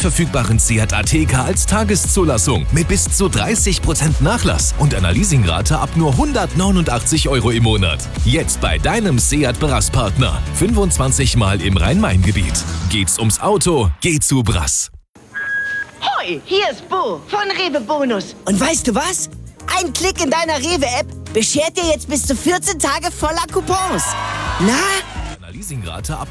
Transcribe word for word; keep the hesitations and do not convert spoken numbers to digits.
verfügbaren Seat Ateca als Tageszulassung mit bis zu dreißig Prozent Nachlass und einer Leasingrate ab nur hundertneunundachtzig Euro im Monat. Jetzt bei deinem Seat Brass-Partner. fünfundzwanzig Mal im Rhein-Main-Gebiet. Geht's ums Auto, geh zu Brass. Hoi, hier ist Bo von Rewe Bonus. Und weißt du was? Ein Klick in deiner Rewe-App beschert dir jetzt bis zu vierzehn Tage voller Coupons. Na? Einer Leasingrate ab